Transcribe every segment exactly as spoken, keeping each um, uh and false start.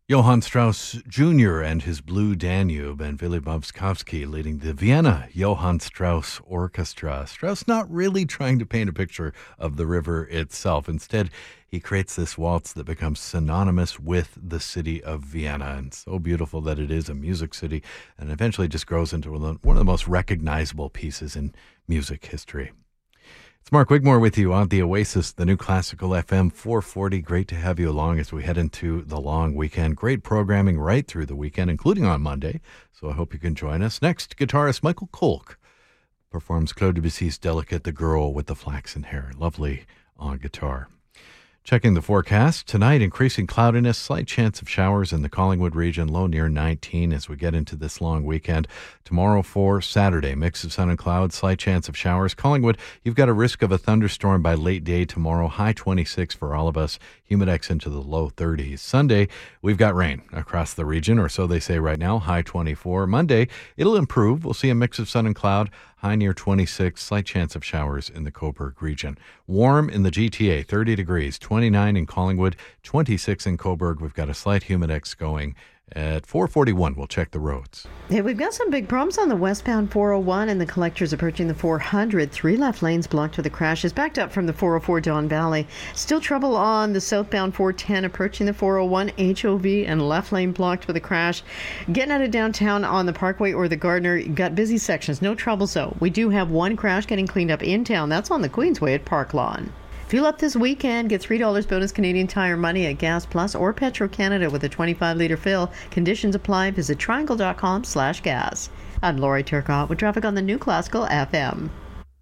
Johann Strauss Junior and his Blue Danube, and Willy Bobskowski leading the Vienna Johann Strauss Orchestra. Strauss not really trying to paint a picture of the river itself. Instead, he creates this waltz that becomes synonymous with the city of Vienna, and so beautiful that it is a music city, and eventually just grows into one of the most recognizable pieces in music history. It's Mark Wigmore with you on the Oasis, the new Classical F M four forty. Great to have you along as we head into the long weekend. Great programming right through the weekend, including on Monday, so I hope you can join us. Next, guitarist Michael Kolk performs Claude Debussy's delicate The Girl with the Flaxen Hair. Lovely on guitar. Checking the forecast, tonight increasing cloudiness, slight chance of showers in the Collingwood region, low near nineteen as we get into this long weekend. Tomorrow for Saturday, mix of sun and clouds, slight chance of showers. Collingwood, you've got a risk of a thunderstorm by late day tomorrow, high twenty-six for all of us, humidex into the low thirties. Sunday, we've got rain across the region, or so they say right now, high twenty-four. Monday, it'll improve. We'll see a mix of sun and cloud, high near twenty-six, slight chance of showers in the Cobourg region. Warm in the G T A, thirty degrees, twenty-nine in Collingwood, twenty-six in Cobourg. We've got a slight humidex going. At four forty-one, we'll check the roads. Yeah, we've got some big problems on the westbound four oh one and the collectors approaching the four hundred. Three left lanes blocked with the crashes. Backed up from the four oh four Don Valley. Still trouble on the southbound four ten approaching the four oh one H O V and left lane blocked with a crash. Getting out of downtown on the Parkway or the Gardner, got busy sections. No trouble though. We do have one crash getting cleaned up in town. That's on the Queensway at Park Lawn. Fuel up this weekend. Get three dollars bonus Canadian Tire money at Gas Plus or Petro-Canada with a twenty-five litre fill. Conditions apply. Visit triangle.com slash gas. I'm Lori Turcotte with traffic on the new Classical F M.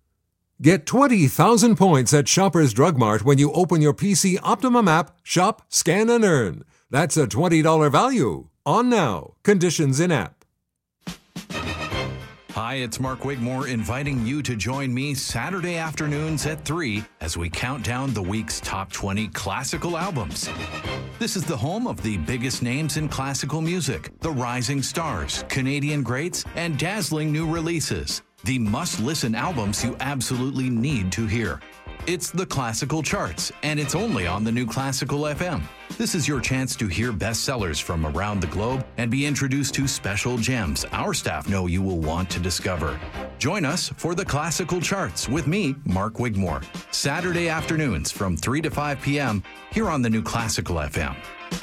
Get twenty thousand points at Shoppers Drug Mart when you open your P C Optimum app, shop, scan, and earn. That's a twenty dollars value. On now. Conditions in app. Hi, it's Mark Wigmore inviting you to join me Saturday afternoons at three as we count down the week's top twenty classical albums. This is the home of the biggest names in classical music, the rising stars, Canadian greats, and dazzling new releases. The must-listen albums you absolutely need to hear. It's the Classical Charts, and it's only on the new Classical F M. This is your chance to hear bestsellers from around the globe and be introduced to special gems our staff know you will want to discover. Join us for the Classical Charts with me, Mark Wigmore, Saturday afternoons from three to five p.m. here on the new Classical F M.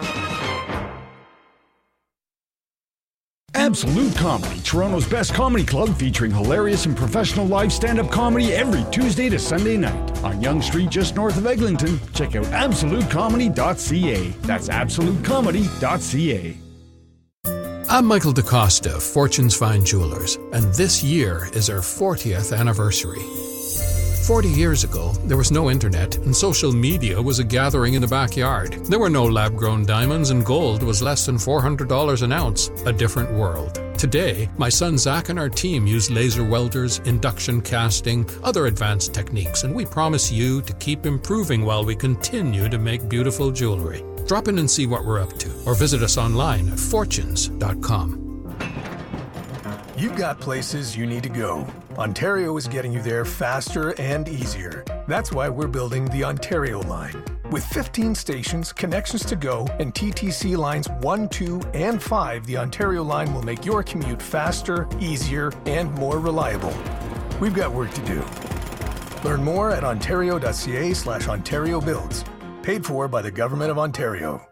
Absolute Comedy, Toronto's best comedy club featuring hilarious and professional live stand-up comedy every Tuesday to Sunday night. On Yonge Street, just north of Eglinton, check out absolute comedy dot c a. That's absolute comedy dot c a. I'm Michael DaCosta of Fortune's Fine Jewelers, and this year is our fortieth anniversary. Forty years ago, there was no internet, and social media was a gathering in the backyard. There were no lab-grown diamonds, and gold was less than four hundred dollars an ounce. A different world. Today, my son Zach and our team use laser welders, induction casting, other advanced techniques, and we promise you to keep improving while we continue to make beautiful jewelry. Drop in and see what we're up to, or visit us online at fortunes dot com. You've got places you need to go. Ontario is getting you there faster and easier. That's why we're building the Ontario line. With fifteen stations, connections to go, and T T C lines one, two, and five, the Ontario line will make your commute faster, easier, and more reliable. We've got work to do. Learn more at ontario.ca slash Ontario Builds. Paid for by the Government of Ontario.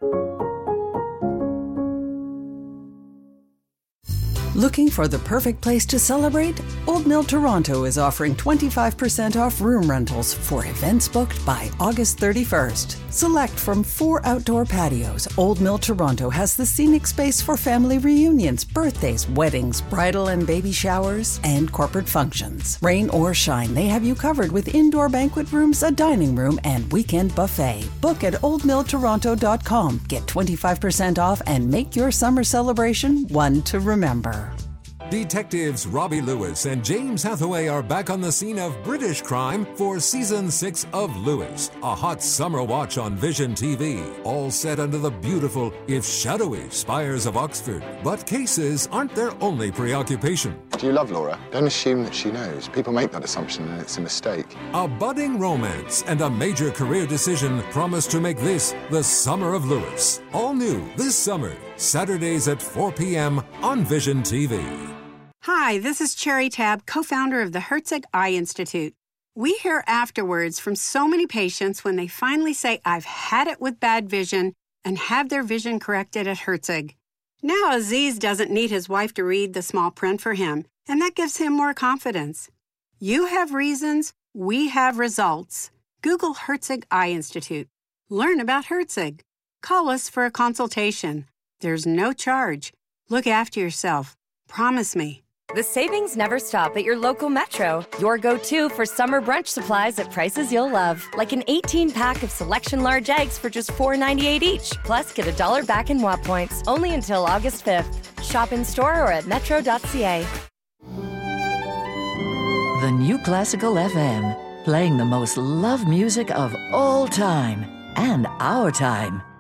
Looking for the perfect place to celebrate? Old Mill Toronto is offering twenty-five percent off room rentals for events booked by August thirty-first. Select from four outdoor patios, Old Mill Toronto has the scenic space for family reunions, birthdays, weddings, bridal and baby showers, and corporate functions. Rain or shine, they have you covered with indoor banquet rooms, a dining room, and weekend buffet. Book at old mill toronto dot com. Get twenty-five percent off and make your summer celebration one to remember. Detectives Robbie Lewis and James Hathaway are back on the scene of British crime for season six of Lewis, a hot summer watch on Vision T V, all set under the beautiful, if shadowy, spires of Oxford. But cases aren't their only preoccupation. Do you love Laura? Don't assume that she knows. People make that assumption and it's a mistake. A budding romance and a major career decision promise to make this the summer of Lewis. All new this summer, Saturdays at four p.m. on Vision T V. Hi, this is Cherry Tab, co-founder of the Herzig Eye Institute. We hear afterwards from so many patients when they finally say, I've had it with bad vision, and have their vision corrected at Herzig. Now Aziz doesn't need his wife to read the small print for him, and that gives him more confidence. You have reasons, we have results. Google Herzig Eye Institute. Learn about Herzig. Call us for a consultation. There's no charge. Look after yourself. Promise me. The savings never stop at your local Metro. Your go-to for summer brunch supplies at prices you'll love. Like an eighteen-pack of Selection large eggs for just four ninety-eight each. Plus, get a dollar back in W A P points. Only until August fifth. Shop in-store or at metro dot c a. The New Classical F M, playing the most loved music of all time and our time.